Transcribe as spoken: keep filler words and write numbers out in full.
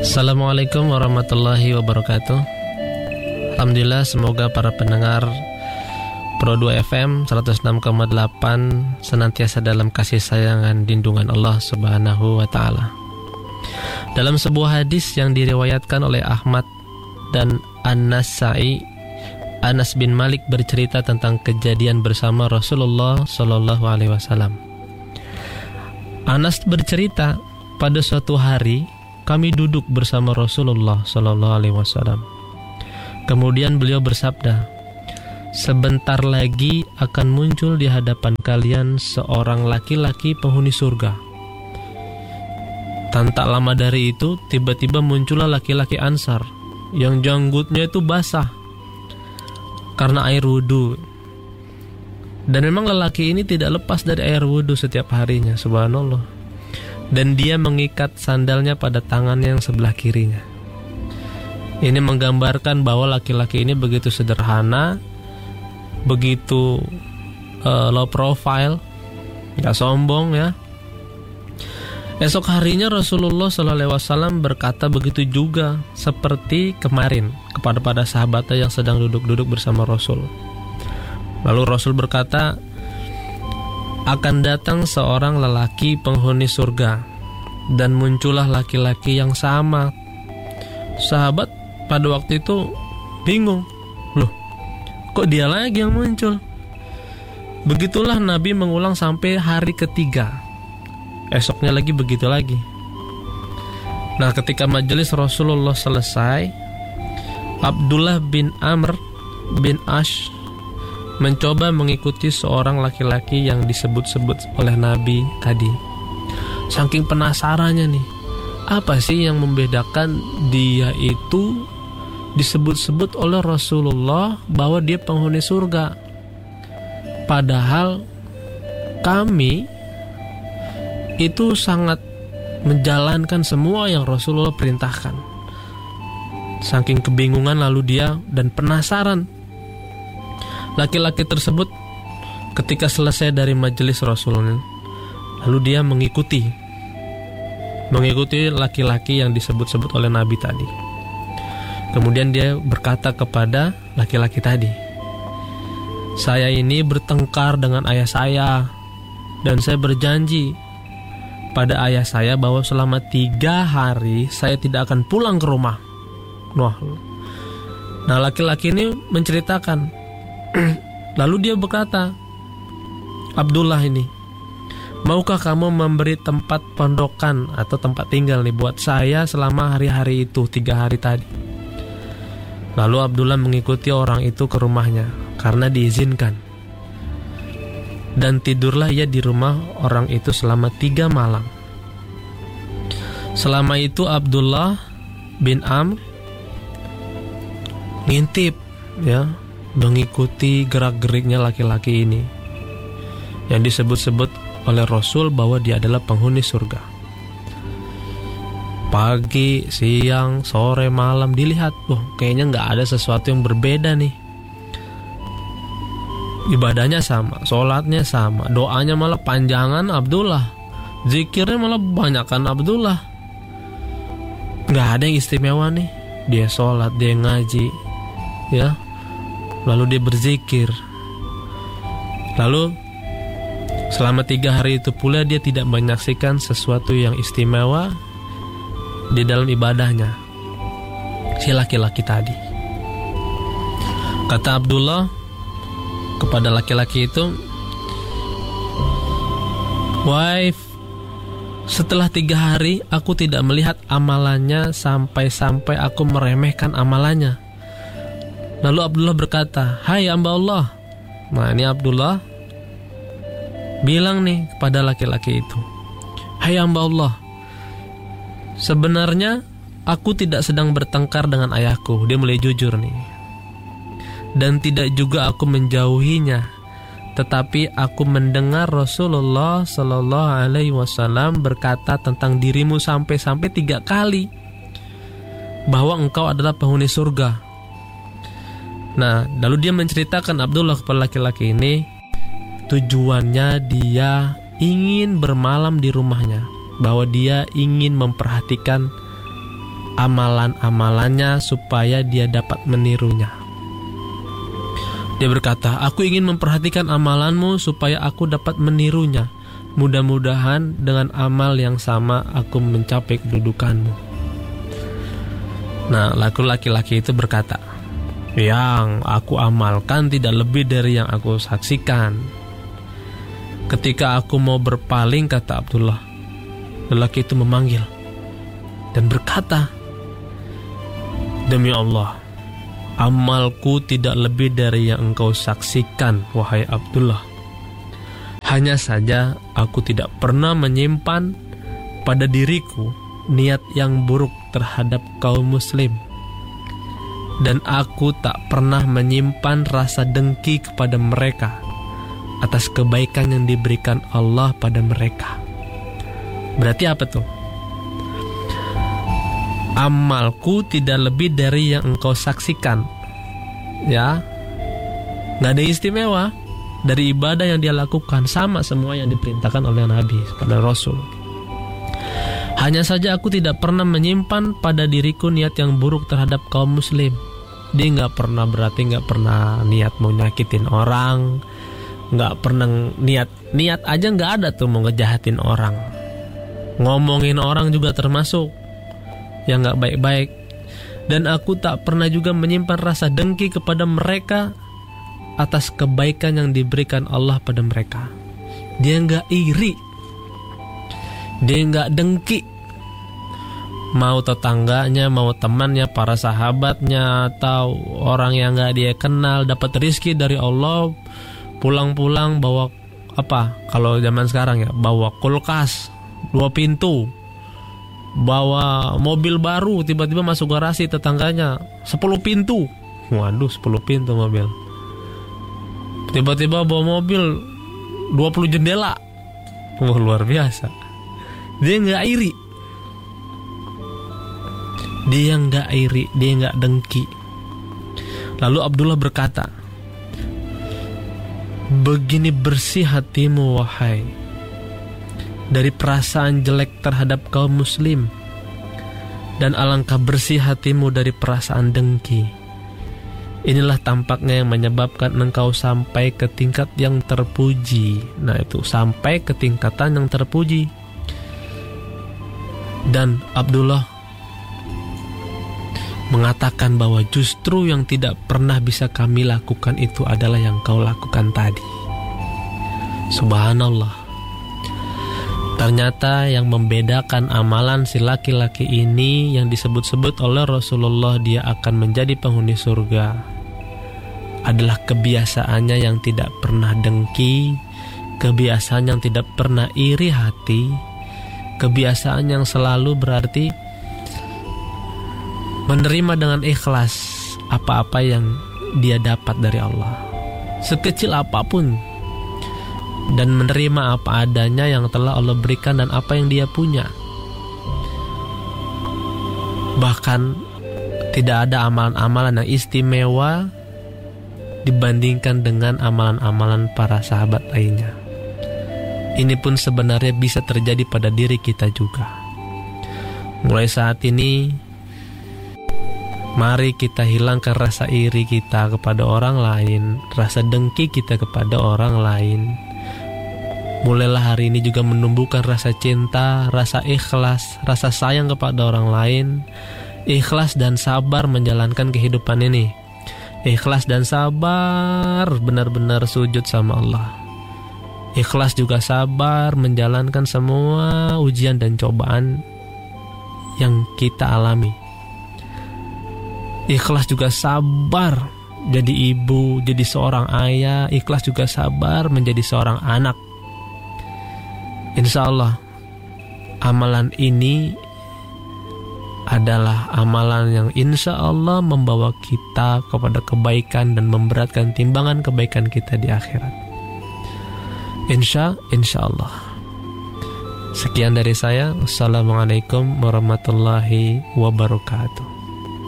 Assalamualaikum warahmatullahi wabarakatuh. Alhamdulillah, semoga para pendengar Pro dua F M seratus enam koma delapan senantiasa dalam kasih sayang dan lindungan Allah Subhanahu wa taala. Dalam sebuah hadis yang diriwayatkan oleh Ahmad dan An-Nasa'i, Anas bin Malik bercerita tentang kejadian bersama Rasulullah sallallahu alaihi wasallam. Anas bercerita, pada suatu hari kami duduk bersama Rasulullah sallallahu alaihi wasallam. Kemudian beliau bersabda, "Sebentar lagi akan muncul di hadapan kalian seorang laki-laki penghuni surga." Dan tak lama dari itu, tiba-tiba muncullah laki-laki Ansar yang janggutnya itu basah karena air wudhu. Dan memang lelaki ini tidak lepas dari air wudhu setiap harinya, subhanallah. Dan dia mengikat sandalnya pada tangannya yang sebelah kirinya. Ini menggambarkan bahwa laki-laki ini begitu sederhana, begitu uh, low profile, gak sombong ya. Esok harinya Rasulullah shallallahu alaihi wasallam berkata begitu juga seperti kemarin kepada pada sahabatnya yang sedang duduk-duduk bersama Rasul. Lalu Rasul berkata, "Akan datang seorang lelaki penghuni surga, dan muncullah laki-laki yang sama." Sahabat pada waktu itu bingung, loh, kok dia lagi yang muncul? Begitulah Nabi mengulang sampai hari ketiga. Esoknya lagi begitu lagi. Nah, ketika majelis Rasulullah selesai, Abdullah bin Amr bin Ash mencoba mengikuti seorang laki-laki yang disebut-sebut oleh Nabi tadi. Saking penasarannya nih, apa sih yang membedakan dia itu disebut-sebut oleh Rasulullah bahwa dia penghuni surga, padahal kami itu sangat menjalankan semua yang Rasulullah perintahkan. Saking kebingungan lalu dia dan penasaran, laki-laki tersebut ketika selesai dari majelis Rasulullah, lalu dia mengikuti mengikuti laki-laki yang disebut-sebut oleh Nabi tadi. Kemudian dia berkata kepada laki-laki tadi, "Saya ini bertengkar dengan ayah saya, dan saya berjanji pada ayah saya bahwa selama tiga hari saya tidak akan pulang ke rumah." Wah. Nah, laki-laki ini menceritakan. Lalu dia berkata, "Abdullah ini, maukah kamu memberi tempat pondokan atau tempat tinggal nih buat saya selama hari-hari itu, tiga hari tadi?" Lalu Abdullah mengikuti orang itu ke rumahnya karena diizinkan. Dan tidurlah ia di rumah orang itu selama tiga malam. Selama itu Abdullah bin Amr ngintip ya, mengikuti gerak-geriknya laki-laki ini yang disebut-sebut oleh Rasul bahwa dia adalah penghuni surga. Pagi, siang, sore, malam dilihat, wah kayaknya nggak ada sesuatu yang berbeda nih. Ibadahnya sama, sholatnya sama, doanya malah panjangan Abdullah, zikirnya malah banyakan Abdullah. Nggak ada yang istimewa nih. Dia sholat, dia ngaji, ya, lalu dia berzikir. Lalu selama tiga hari itu pula dia tidak menyaksikan sesuatu yang istimewa di dalam ibadahnya, si laki-laki tadi. Kata Abdullah kepada laki-laki itu, "Wife, setelah tiga hari aku tidak melihat amalannya sampai-sampai aku meremehkan amalannya." Lalu Abdullah berkata, "Hai hamba Allah." Nah, ini Abdullah bilang nih kepada laki-laki itu, "Hai hamba Allah, sebenarnya aku tidak sedang bertengkar dengan ayahku." Dia mulai jujur nih. "Dan tidak juga aku menjauhinya, tetapi aku mendengar Rasulullah Sallallahu Alaihi Wasallam berkata tentang dirimu sampai-sampai tiga kali bahwa engkau adalah penghuni surga." Nah, lalu dia menceritakan Abdullah kepada laki-laki ini, tujuannya dia ingin bermalam di rumahnya, bahwa dia ingin memperhatikan amalan-amalannya supaya dia dapat menirunya. Dia berkata, aku ingin memperhatikan amalanmu supaya aku dapat menirunya. Mudah-mudahan dengan amal yang sama aku mencapai kedudukanmu. Nah, laki-laki itu berkata, yang aku amalkan tidak lebih dari yang aku saksikan. Ketika aku mau berpaling, kata Abdullah, lelaki itu memanggil dan berkata, demi Allah, amalku tidak lebih dari yang engkau saksikan, wahai Abdullah. Hanya saja aku tidak pernah menyimpan pada diriku niat yang buruk terhadap kaum muslim. Dan aku tak pernah menyimpan rasa dengki kepada mereka atas kebaikan yang diberikan Allah pada mereka. Berarti apa tuh? Amalku tidak lebih dari yang engkau saksikan. Ya, gak ada istimewa dari ibadah yang dia lakukan, sama semua yang diperintahkan oleh Nabi pada Rasul. Hanya saja aku tidak pernah menyimpan pada diriku niat yang buruk terhadap kaum muslim. Dia gak pernah, berarti gak pernah niat mau nyakitin orang, gak pernah niat, niat aja gak ada tuh mau ngejahatin orang. Ngomongin orang juga termasuk yang gak baik-baik. Dan aku tak pernah juga menyimpan rasa dengki kepada mereka atas kebaikan yang diberikan Allah pada mereka. Dia gak iri, dia gak dengki. Mau tetangganya, mau temannya, para sahabatnya, atau orang yang gak dia kenal dapat rizki dari Allah, pulang-pulang bawa apa? Kalau zaman sekarang ya, bawa kulkas dua pintu, bawa mobil baru, tiba-tiba masuk garasi tetangganya sepuluh pintu. Waduh, sepuluh pintu mobil. Tiba-tiba bawa mobil dua puluh jendela. Wah, luar biasa. Dia gak iri, dia gak iri, dia gak dengki. Lalu Abdullah berkata, begini bersih hatimu wahai dari perasaan jelek terhadap kaum muslim, dan alangkah bersih hatimu dari perasaan dengki. Inilah tampaknya yang menyebabkan engkau sampai ke tingkat yang terpuji. Nah itu, sampai ke tingkatan yang terpuji. Dan Abdullah mengatakan bahwa justru yang tidak pernah bisa kami lakukan itu adalah yang kau lakukan tadi. Subhanallah. Ternyata yang membedakan amalan si laki-laki ini yang disebut-sebut oleh Rasulullah dia akan menjadi penghuni surga adalah kebiasaannya yang tidak pernah dengki, kebiasaan yang tidak pernah iri hati, kebiasaan yang selalu berarti menerima dengan ikhlas apa-apa yang dia dapat dari Allah, sekecil apapun, dan menerima apa adanya yang telah Allah berikan dan apa yang dia punya. Bahkan tidak ada amalan-amalan yang istimewa dibandingkan dengan amalan-amalan para sahabat lainnya. Ini pun sebenarnya bisa terjadi pada diri kita juga. Mulai saat ini, mari kita hilangkan rasa iri kita kepada orang lain, rasa dengki kita kepada orang lain. Mulailah hari ini juga menumbuhkan rasa cinta, rasa ikhlas, rasa sayang kepada orang lain, ikhlas dan sabar menjalankan kehidupan ini. Ikhlas dan sabar benar-benar sujud sama Allah. Ikhlas juga sabar menjalankan semua ujian dan cobaan yang kita alami. Ikhlas juga sabar jadi ibu, jadi seorang ayah. Ikhlas juga sabar menjadi seorang anak. Insya Allah amalan ini adalah amalan yang insya Allah membawa kita kepada kebaikan dan memberatkan timbangan kebaikan kita di akhirat. Insya, insya Allah. Sekian dari saya. Wassalamualaikum warahmatullahi wabarakatuh.